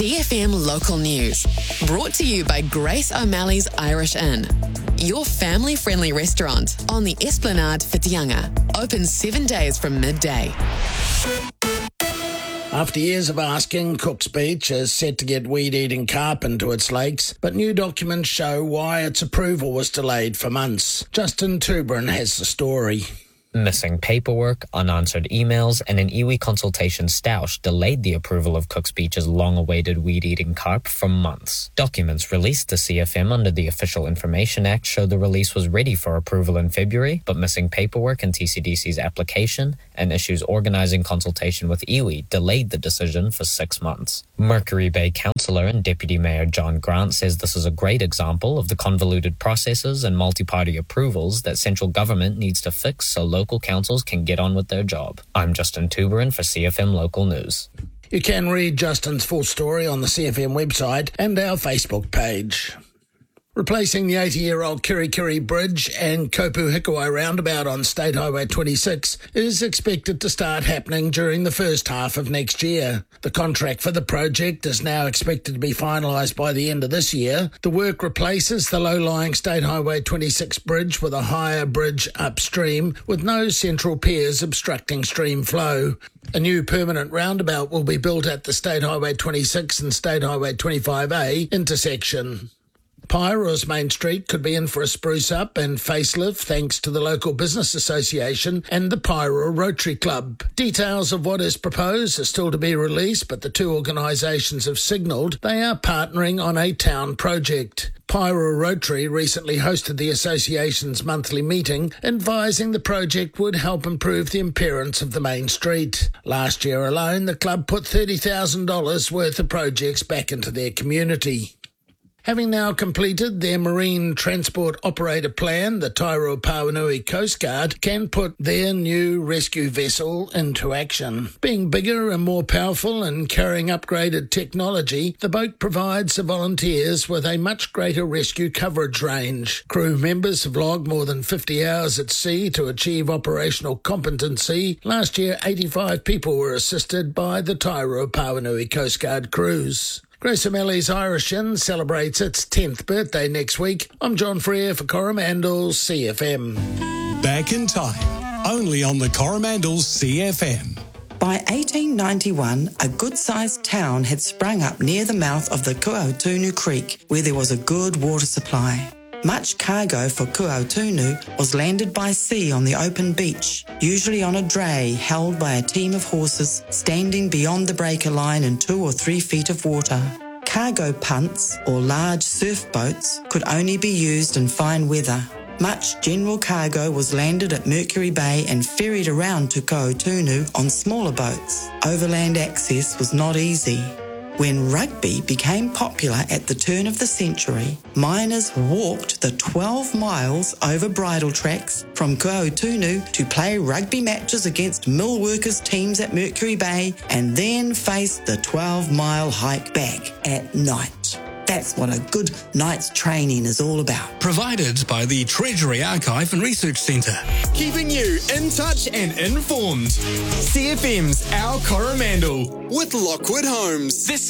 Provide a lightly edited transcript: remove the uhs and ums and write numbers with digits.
CFM Local News. Brought to you by Grace O'Malley's Irish Inn. Your family-friendly restaurant on the Esplanade Whitianga. Open 7 days from midday. After years of asking, Cook's Beach is set to get weed-eating carp into its lakes, but new documents show why its approval was delayed for months. Justin Tuberin has the story. Missing paperwork, unanswered emails, and an iwi consultation stoush delayed the approval of Cook's Beach's long-awaited weed-eating carp for months. Documents released to CFM under the Official Information Act show the release was ready for approval in February, but missing paperwork in TCDC's application and issues organising consultation with iwi delayed the decision for 6 months. Mercury Bay Councillor and Deputy Mayor John Grant says this is a great example of the convoluted processes and multi-party approvals that central government needs to fix so local councils can get on with their job. I'm Justin Tuberin for CFM Local News. You can read Justin's full story on the CFM website and our Facebook page. Replacing the 80-year-old Kirikiri Bridge and Kopu Hikuai roundabout on State Highway 26 is expected to start happening during the first half of next year. The contract for the project is now expected to be finalised by the end of this year. The work replaces the low-lying State Highway 26 bridge with a higher bridge upstream with no central piers obstructing stream flow. A new permanent roundabout will be built at the State Highway 26 and State Highway 25A intersection. Pyro's Main Street could be in for a spruce-up and facelift thanks to the local business association and the Pyro Rotary Club. Details of what is proposed are still to be released, but the two organisations have signalled they are partnering on a town project. Pyro Rotary recently hosted the association's monthly meeting, advising the project would help improve the appearance of the main street. Last year alone, the club put $30,000 worth of projects back into their community. Having now completed their marine transport operator plan, the Tairua Pauanui Coast Guard can put their new rescue vessel into action. Being bigger and more powerful and carrying upgraded technology, the boat provides the volunteers with a much greater rescue coverage range. Crew members have logged more than 50 hours at sea to achieve operational competency. Last year, 85 people were assisted by the Tairua Pauanui Coast Guard crews. Grace O'Malley's Irish Inn celebrates its 10th birthday next week. I'm John Freer for Coromandel's CFM. Back in time, only on the Coromandel's CFM. By 1891, a good-sized town had sprung up near the mouth of the Kuautunu Creek, where there was a good water supply. Much cargo for Kuautunu was landed by sea on the open beach, usually on a dray held by a team of horses standing beyond the breaker line in 2 or 3 feet of water. Cargo punts, or large surf boats, could only be used in fine weather. Much general cargo was landed at Mercury Bay and ferried around to Kuautunu on smaller boats. Overland access was not easy. When rugby became popular at the turn of the century, miners walked the 12 miles over bridle tracks from Kuautunu to play rugby matches against mill workers' teams at Mercury Bay and then faced the 12-mile hike back at night. That's what a good night's training is all about. Provided by the Treasury Archive and Research Centre. Keeping you in touch and informed. CFM's Our Coromandel with Lockwood Homes. This